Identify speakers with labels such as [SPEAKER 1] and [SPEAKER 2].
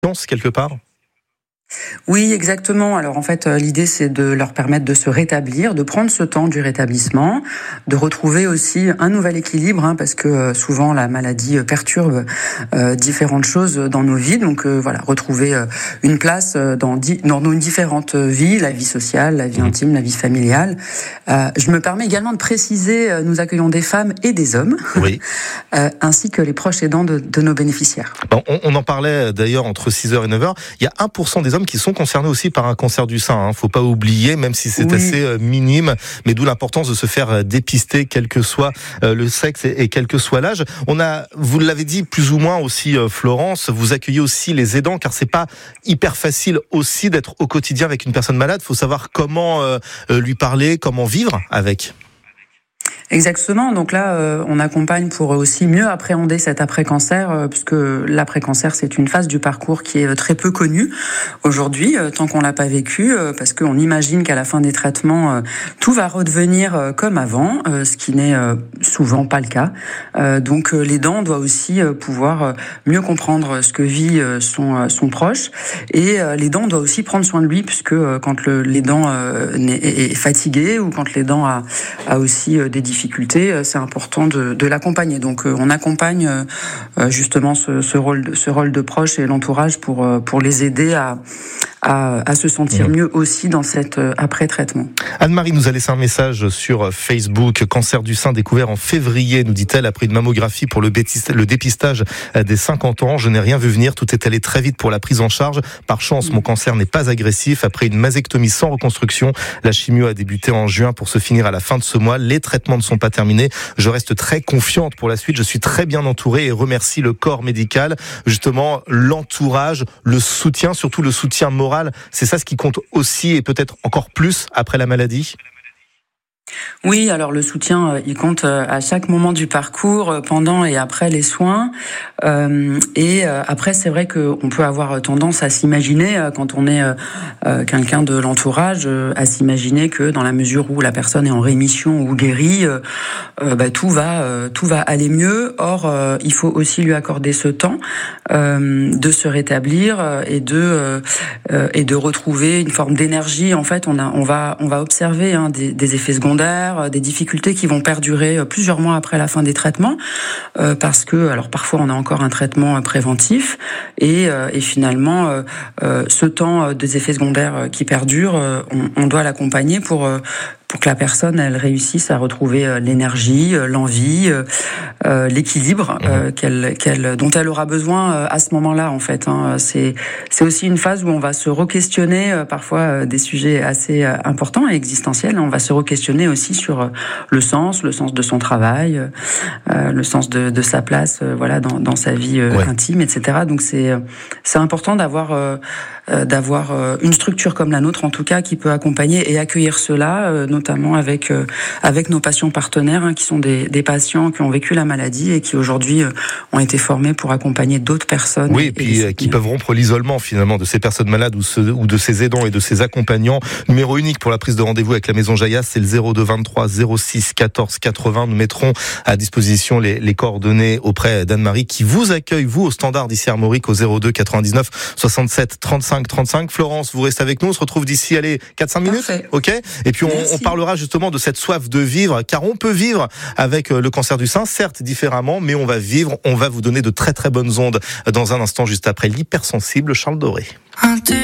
[SPEAKER 1] quelque part.
[SPEAKER 2] Oui, exactement. Alors en fait, l'idée c'est de leur permettre de se rétablir, de prendre ce temps du rétablissement, de retrouver aussi un nouvel équilibre, parce que souvent la maladie perturbe différentes choses dans nos vies. Donc voilà, retrouver une place dans nos différentes vies, la vie sociale, la vie intime, la vie familiale. Je me permets également de préciser, nous accueillons des femmes et des hommes,
[SPEAKER 1] Oui.
[SPEAKER 2] ainsi que les proches aidants de nos bénéficiaires.
[SPEAKER 1] On en parlait d'ailleurs entre 6h et 9h. Il y a 1% des hommes qui sont concernés aussi par un cancer du sein. Faut pas oublier, même si c'est assez minime, mais d'où l'importance de se faire dépister, quel que soit le sexe et quel que soit l'âge. Vous l'avez dit plus ou moins aussi, Florence, vous accueillez aussi les aidants, car c'est pas hyper facile aussi d'être au quotidien avec une personne malade. Faut savoir comment lui parler, comment vivre avec.
[SPEAKER 2] Exactement. Donc là, on accompagne pour aussi mieux appréhender cet après-cancer, puisque l'après-cancer, c'est une phase du parcours qui est très peu connue aujourd'hui, tant qu'on l'a pas vécu, parce qu'on imagine qu'à la fin des traitements, tout va redevenir comme avant, ce qui n'est souvent pas le cas. Donc l'aidant doit aussi pouvoir mieux comprendre ce que vit son proche, et l'aidant doit aussi prendre soin de lui, puisque quand l'aidant est fatigué ou quand l'aidant a aussi des difficultés, c'est important de l'accompagner. Donc on accompagne justement ce rôle de proche et l'entourage pour les aider à se sentir mieux aussi dans cet après-traitement.
[SPEAKER 1] Anne-Marie nous a laissé un message sur Facebook. Cancer du sein découvert en février, nous dit-elle, après une mammographie pour le dépistage des 50 ans. Je n'ai rien vu venir, tout est allé très vite pour la prise en charge. Par chance, mon cancer n'est pas agressif. Après une mastectomie sans reconstruction, la chimio a débuté en juin pour se finir à la fin de ce mois. Les traitements ne sont pas terminés. Je reste très confiante pour la suite. Je suis très bien entourée et remercie le corps médical. Justement, l'entourage, le soutien, surtout le soutien moral, c'est ça ce qui compte aussi et peut-être encore plus après la maladie.
[SPEAKER 2] Oui, alors le soutien, il compte à chaque moment du parcours, pendant et après les soins. Et après, c'est vrai qu'on peut avoir tendance à s'imaginer, quand on est quelqu'un de l'entourage, à s'imaginer que dans la mesure où la personne est en rémission ou guérie, tout va aller mieux. Or, il faut aussi lui accorder ce temps de se rétablir et de retrouver une forme d'énergie. En fait, on va observer des effets secondaires, des difficultés qui vont perdurer plusieurs mois après la fin des traitements, parce que, alors parfois on a encore un traitement préventif et finalement ce temps des effets secondaires qui perdurent, on doit l'accompagner pour que la personne elle réussisse à retrouver l'énergie, l'envie, l'équilibre dont elle aura besoin à ce moment-là en fait. C'est aussi une phase où on va se re-questionner parfois des sujets assez importants et existentiels. On va se re-questionner aussi sur le sens de son travail, le sens de sa place, dans sa vie intime, etc. Donc c'est important d'avoir une structure comme la nôtre, en tout cas, qui peut accompagner et accueillir cela, notamment avec nos patients partenaires, qui sont des patients qui ont vécu la maladie et qui aujourd'hui ont été formés pour accompagner d'autres personnes.
[SPEAKER 1] Oui, et puis qui peuvent rompre l'isolement finalement de ces personnes malades ou de ces aidants et de ces accompagnants. Numéro unique pour la prise de rendez-vous avec la Maison Jaillas, c'est le 02 23 06 14 80. Nous mettrons à disposition les coordonnées auprès d'Anne-Marie qui vous accueille, vous, au standard d'ici Armorique, au 02 99 67 35 35. Florence, vous restez avec nous, on se retrouve d'ici 4-5 minutes.
[SPEAKER 2] Parfait.
[SPEAKER 1] Ok. Et puis on parlera justement de cette soif de vivre, car on peut vivre avec le cancer du sein, certes différemment, mais on va vivre, on va vous donner de très très bonnes ondes dans un instant, juste après l'hypersensible Charles Doré.